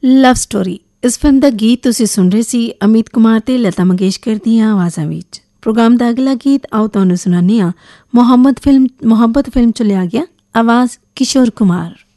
Love story ਇਸ film ਦਾ ਗੀਤ ਤੁਸੀਂ ਸੁਣ ਰਹੇ ਸੀ ਅਮਿਤ ਕੁਮਾਰ ਤੇ ਲਤਾ ਮੰਗੇਸ਼ਕਰ ਦੀਆਂ ਆਵਾਜ਼ਾਂ ਵਿੱਚ। ਪ੍ਰੋਗਰਾਮ ਦਾ ਅਗਲਾ ਗੀਤ ਆਓ ਤੁਹਾਨੂੰ ਸੁਣਾਉਂਦੇ ਹਾਂ। ਮੁਹੱਬਤ ਫਿਲਮ 'ਚ ਲਿਆ ਗਿਆ, ਆਵਾਜ਼ ਕਿਸ਼ੋਰ ਕੁਮਾਰ।